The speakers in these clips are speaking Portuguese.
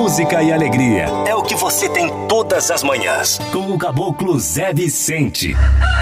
música e alegria. É o que você tem todas as manhãs. Com o Caboclo Zé Vicente.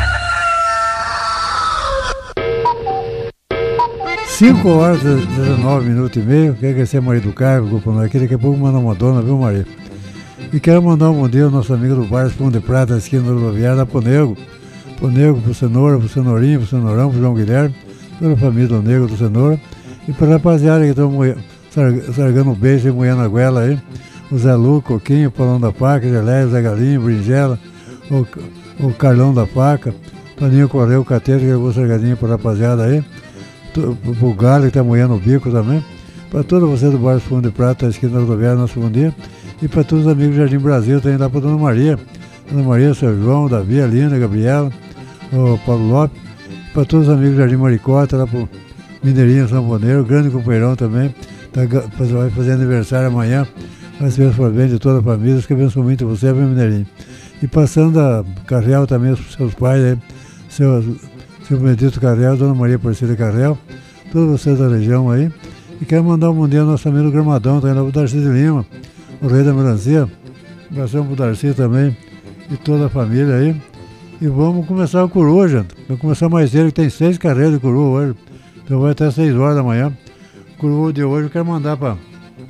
5 horas e 19 minutos e meio. Quero agradecer a Maria do Carmo, grupo nós aqui. Daqui a pouco mandar uma dona, viu, Maria? E quero mandar um bom dia ao nosso amigo do bar Pão de Prata, na esquina do rodoviário, da Ponego. Ponego, pro Cenoura, pro Cenourinho, pro Cenourão, pro João Guilherme, toda a família do Negro, do Cenoura. E pra rapaziada que estão sargando o beijo e moendo a goela aí. O Zé Lu, Coquinho, Paulão da Faca, Gelé, Zé Galinho, Brinjela, o Carlão da Faca, Toninho Correio, Cateiro, que levou sargadinho pra rapaziada aí. Pro Galo que tá moendo o bico também. Pra todos vocês do bar Pão de Prata, na esquina do rodoviário, nosso bom dia. E para todos os amigos do Jardim Brasil, tem lá para Dona Maria. Dona Maria, seu João, Davi, Alina, Gabriela, o Paulo Lopes. Para todos os amigos do Jardim Maricota, lá para o Mineirinho Sanfoneiro, grande companheirão também. Vai fazer aniversário amanhã. Vai ser por bem de toda a família. Deus que abençoe muito você, meu Mineirinho. E passando a Carrel também, os seus pais aí, seu Benedito Carrel, Dona Maria Porcida Carrel, todos vocês da região aí. E quero mandar um bom dia ao nosso amigo Gramadão, também lá para o Darcy de Lima, o rei da melancia. Um abração pro Darcy também e toda a família aí. E vamos começar o coroa, gente. Vamos começar mais cedo, que tem 6 carreiras de coroa hoje. Então vai até 6 horas da manhã. O coroa de hoje eu quero mandar para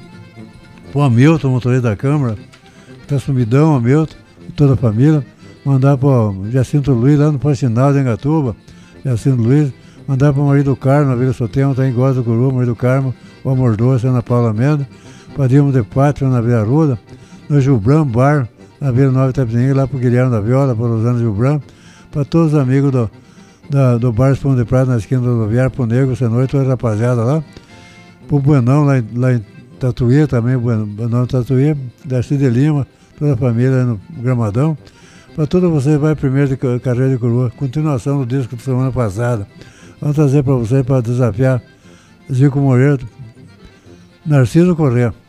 o Hamilton, motorista da Câmara. Tá sumidão, Hamilton, e toda a família. Mandar para o Jacinto Luiz, lá no Faxinal de Engatuba. Jacinto Luiz. Mandar para o Maria do Carmo, na Vila Sotelmo, tá em gosta do coroa, Maria do Carmo, o Amor Doce, Ana Paula Mendes. Padrinho de Pátria, na Vila Arruda, no Gilbran Bar, na Vila Nova Itapininga, lá para o Guilherme da Viola, para o Rosana Gilbran, para todos os amigos do Bar Pão de Prata, na esquina do rodoviário, para o Negro, Cenoura, toda a rapaziada lá, para o Buenão, lá em Tatuí também, Buenão de Tatuí, Darcy de Lima, toda a família no Gramadão, para todos vocês, vai primeiro de Carreira de Coroa, continuação do disco da semana passada. Vamos trazer para vocês, para desafiar Zico Moreira, Narciso Corrêa.